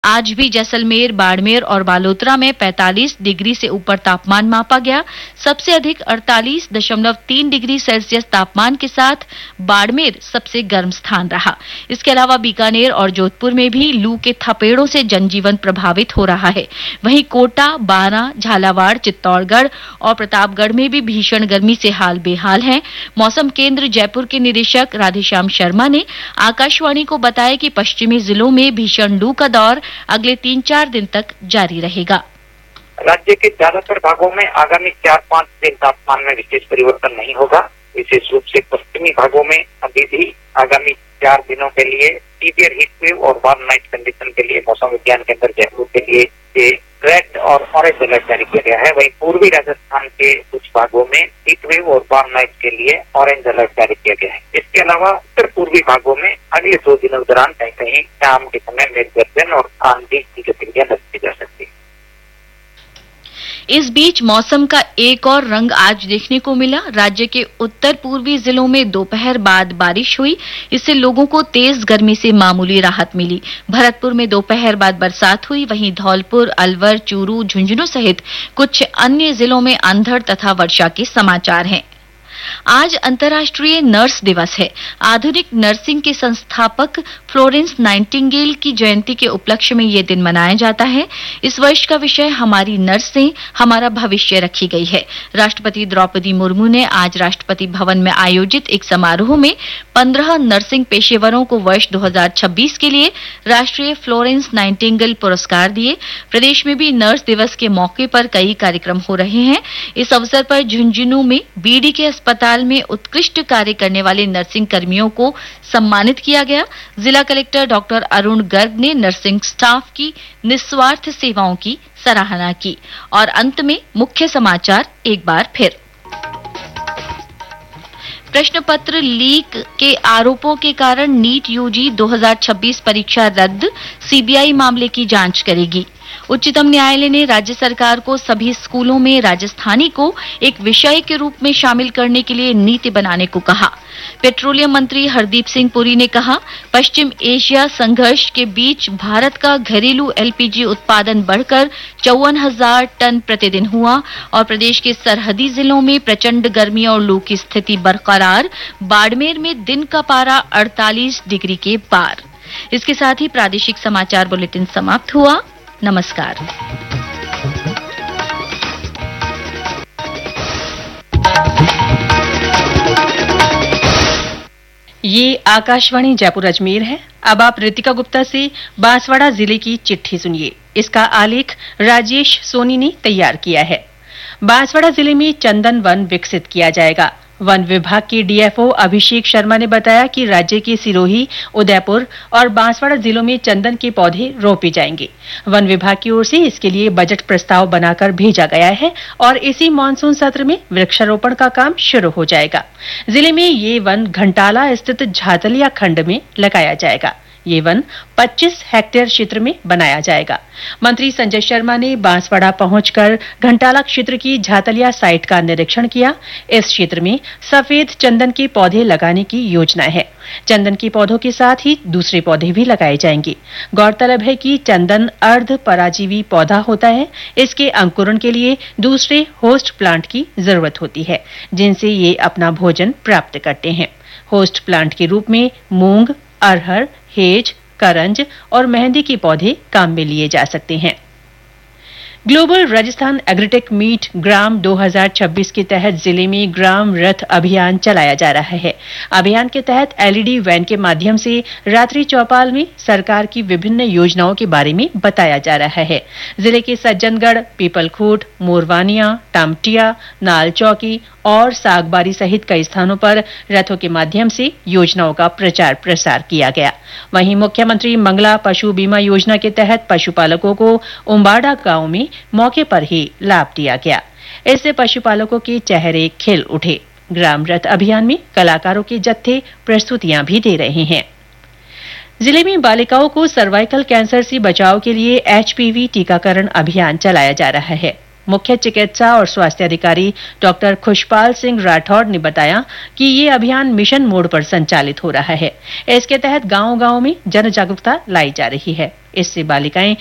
आज भी जैसलमेर, बाड़मेर और बालोतरा में 45 डिग्री से ऊपर तापमान मापा गया। सबसे अधिक 48.3 डिग्री सेल्सियस तापमान के साथ बाड़मेर सबसे गर्म स्थान रहा। इसके अलावा बीकानेर और जोधपुर में भी लू के थपेड़ों से जनजीवन प्रभावित हो रहा है। वहीं कोटा, बारां, झालावाड़, चित्तौड़गढ़ और प्रतापगढ़ में भी भीषण गर्मी से हाल बेहाल है। मौसम केंद्र जयपुर के निदेशक राधेश्याम शर्मा ने आकाशवाणी को बताया कि पश्चिमी जिलों में भीषण लू का दौर अगले 3-4 दिन तक जारी रहेगा। राज्य के ज्यादातर भागों में आगामी 4-5 दिन तापमान में विशेष परिवर्तन नहीं होगा। विशेष रूप से पश्चिमी भागों में अभी भी आगामी 4 दिनों के लिए सीवियर हीट वेव और वार्म नाइट कंडीशन के लिए मौसम विज्ञान केंद्र जयपुर के लिए ये रेड और ऑरेंज अलर्ट जारी किया गया है। वहीं पूर्वी राजस्थान के कुछ भागों में हीट वेव और वार्म नाइट के लिए ऑरेंज अलर्ट जारी किया गया है। इसके अलावा उत्तर पूर्वी भागों में अगले 2 दिनों के दौरान कहीं कहीं शाम के समय मेघ गर्जन और आंधी की गतिविधियां दर्ज की जा सकती है। इस बीच मौसम का एक और रंग आज देखने को मिला। राज्य के उत्तर पूर्वी जिलों में दोपहर बाद बारिश हुई। इससे लोगों को तेज गर्मी से मामूली राहत मिली। भरतपुर में दोपहर बाद बरसात हुई। वहीं धौलपुर, अलवर, चूरू, झुंझुनू सहित कुछ अन्य जिलों में अंधड़ तथा वर्षा के समाचार हैं। आज अंतर्राष्ट्रीय नर्स दिवस है। आधुनिक नर्सिंग के संस्थापक फ्लोरेंस नाइटिंगेल की जयंती के उपलक्ष्य में यह दिन मनाया जाता है। इस वर्ष का विषय हमारी नर्सें, हमारा भविष्य रखी गई है। राष्ट्रपति द्रौपदी मुर्मू ने आज राष्ट्रपति भवन में आयोजित एक समारोह में 15 नर्सिंग पेशेवरों को वर्ष 2026 के लिए राष्ट्रीय फ्लोरेंस नाइटिंगेल पुरस्कार दिए। प्रदेश में भी नर्स दिवस के मौके पर कई कार्यक्रम हो रहे हैं। इस अवसर पर झुंझुनू में बीडी के अस्पताल में उत्कृष्ट कार्य करने वाले नर्सिंग कर्मियों को सम्मानित किया गया। जिला कलेक्टर डॉक्टर अरुण गर्ग ने नर्सिंग स्टाफ की निस्वार्थ सेवाओं की सराहना की। और अंत में मुख्य समाचार एक बार फिर। प्रश्न पत्र लीक के आरोपों के कारण नीट यूजी 2026 परीक्षा रद्द। सीबीआई मामले की जांच करेगी। उच्चतम न्यायालय ने राज्य सरकार को सभी स्कूलों में राजस्थानी को एक विषय के रूप में शामिल करने के लिए नीति बनाने को कहा। पेट्रोलियम मंत्री हरदीप सिंह पुरी ने कहा, पश्चिम एशिया संघर्ष के बीच भारत का घरेलू एलपीजी उत्पादन बढ़कर 54,000 टन प्रतिदिन हुआ। और प्रदेश के सरहदी जिलों में प्रचंड गर्मी और लू की स्थिति बरकरार। बाड़मेर में दिन का पारा 48 डिग्री के पार। इसके साथ ही प्रादेशिक समाचार बुलेटिन समाप्त हुआ। नमस्कार। ये आकाशवाणी जयपुर अजमेर है। अब आप रितिका गुप्ता से बांसवाड़ा जिले की चिट्ठी सुनिए। इसका आलेख राजेश सोनी ने तैयार किया है। बांसवाड़ा जिले में चंदन वन विकसित किया जाएगा। वन विभाग के डीएफओ अभिषेक शर्मा ने बताया कि राज्य के सिरोही, उदयपुर और बांसवाड़ा जिलों में चंदन के पौधे रोपे जाएंगे। वन विभाग की ओर से इसके लिए बजट प्रस्ताव बनाकर भेजा गया है और इसी मानसून सत्र में वृक्षारोपण का काम शुरू हो जाएगा। जिले में ये वन घंटाला स्थित झातलिया खंड में लगाया जाएगा। ये वन 25 हेक्टेयर क्षेत्र में बनाया जाएगा। मंत्री संजय शर्मा ने बांसवाड़ा पहुंचकर घंटाला क्षेत्र की झातलिया साइट का निरीक्षण किया। इस क्षेत्र में सफेद चंदन के पौधे लगाने की योजना है। चंदन के पौधों के साथ ही दूसरे पौधे भी लगाए जाएंगे। गौरतलब है कि चंदन अर्ध पराजीवी पौधा होता है। इसके अंकुरण के लिए दूसरे होस्ट प्लांट की जरूरत होती है, जिनसे ये अपना भोजन प्राप्त करते हैं। होस्ट प्लांट के रूप में मूंग, अरहर, हेज, करंज और मेहंदी के पौधे काम में लिए जा सकते हैं। ग्लोबल राजस्थान एग्रीटेक मीट ग्राम 2026 के तहत जिले में ग्राम रथ अभियान चलाया जा रहा है। अभियान के तहत एलईडी वैन के माध्यम से रात्रि चौपाल में सरकार की विभिन्न योजनाओं के बारे में बताया जा रहा है। जिले के सज्जनगढ़, पीपलखूट, मोरवानिया, टामटिया, नाल चौकी और सागबारी सहित कई स्थानों पर रथों के माध्यम से योजनाओं का प्रचार प्रसार किया गया। वहीं मुख्यमंत्री मंगला पशु बीमा योजना के तहत पशुपालकों को उम्बाड़ा गांव में मौके पर ही लाभ दिया गया। इससे पशुपालकों के चेहरे खिल उठे। ग्राम रथ अभियान में कलाकारों के जत्थे प्रस्तुतियां भी दे रहे हैं। जिले में बालिकाओं को सर्वाइकल कैंसर से बचाव के लिए एचपीवी टीकाकरण अभियान चलाया जा रहा है। मुख्य चिकित्सा और स्वास्थ्य अधिकारी डॉक्टर खुशपाल सिंह राठौड़ ने बताया कि ये अभियान मिशन मोड पर संचालित हो रहा है। इसके तहत गांव-गांव में जन जागरूकता लाई जा रही है। इससे बालिकाएं